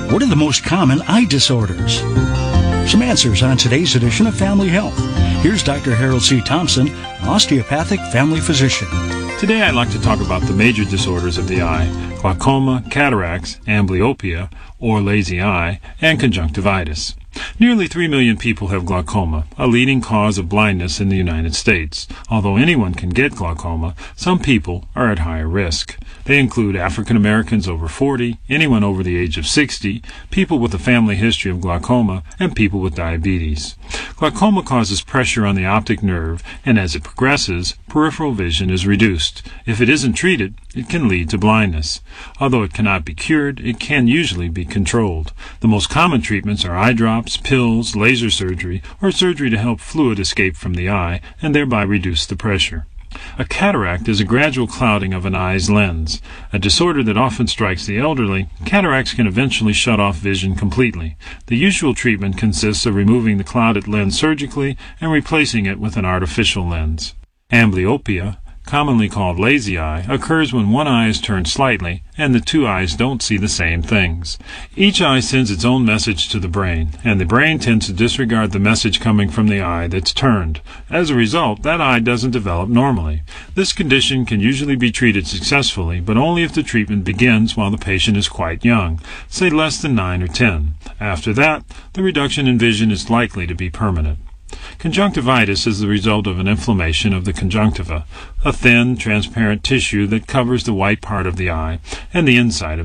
What are the most common eye disorders? Some answers on today's edition of Family Health. Here's Dr. Harold C. Thompson, an osteopathic family physician. Today I'd like to talk about the major disorders of the eye: glaucoma, cataracts, amblyopia, or lazy eye, and conjunctivitis. Nearly 3 million people have glaucoma, a leading cause of blindness in the United States. Although anyone can get glaucoma, some people are at higher risk. They include African Americans over 40, anyone over the age of 60, people with a family history of glaucoma, and people with diabetes. Glaucoma causes pressure on the optic nerve, and as it progresses, peripheral vision is reduced. If it isn't treated, it can lead to blindness. Although it cannot be cured, it can usually be controlled. The most common treatments are eye drops, pills, laser surgery, or surgery to help fluid escape from the eye and thereby reduce the pressure. A cataract is a gradual clouding of an eye's lens. A disorder that often strikes the elderly, cataracts can eventually shut off vision completely. The usual treatment consists of removing the clouded lens surgically and replacing it with an artificial lens. Amblyopia, commonly called lazy eye, occurs when one eye is turned slightly and the two eyes don't see the same things. Each eye sends its own message to the brain, and the brain tends to disregard the message coming from the eye that's turned. As a result, that eye doesn't develop normally. This condition can usually be treated successfully, but only if the treatment begins while the patient is quite young, say less than 9 or 10. After that, the reduction in vision is likely to be permanent. Conjunctivitis is the result of an inflammation of the conjunctiva, a thin, transparent tissue that covers the white part of the eye and the inside of